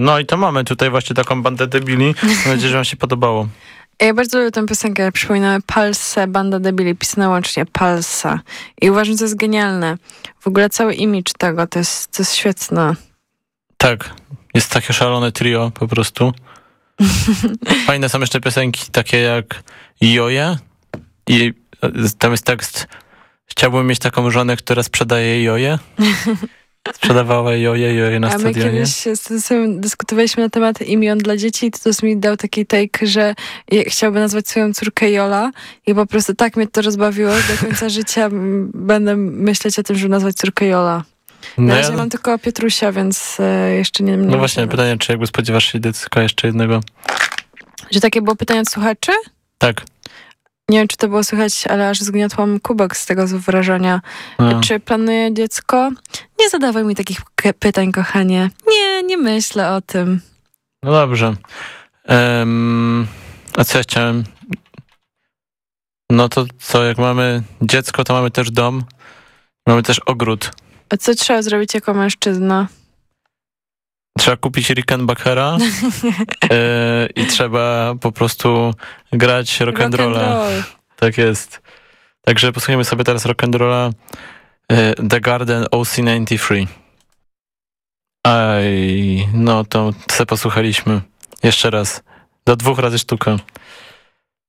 No i to mamy tutaj właśnie taką bandę debili. Mam nadzieję, że wam się podobało. Ja bardzo lubię tę piosenkę. Przypominamy Palsę, banda debili, pisane łącznie Palsa. I uważam, że to jest genialne. W ogóle cały imidż tego, to jest świetne. Tak, jest takie szalone trio po prostu. Fajne są jeszcze piosenki takie jak Joje i tam jest tekst: chciałbym mieć taką żonę, która sprzedaje joje. Sprzedawała joje na stadionie. A my kiedyś z tym dyskutowaliśmy na temat imion dla dzieci i Tytus mi dał taki take, że chciałby nazwać swoją córkę Jola i po prostu tak mnie to rozbawiło, że do końca życia będę myśleć o tym, żeby nazwać córkę Jola. Na razie mam tylko Piotrusia, więc jeszcze nie... No właśnie, pytanie, czy jakby spodziewasz się dziecka jeszcze jednego? Że takie było pytanie od słuchaczy? Tak. Nie wiem, czy to było słychać, ale aż zgniotłam kubek z tego wrażenia. Czy planuję dziecko? Nie zadawaj mi takich pytań, kochanie. Nie myślę o tym. No dobrze. A co ja chciałem? No to co, jak mamy dziecko, to mamy też dom. Mamy też ogród. A co trzeba zrobić jako mężczyzna? Trzeba kupić Rickenbackera i trzeba po prostu grać rock'n'rolla. Tak jest. Także posłuchajmy sobie teraz rock'n'rolla The Garden OC93. No to se posłuchaliśmy. Jeszcze raz. Do 2 razy sztuka.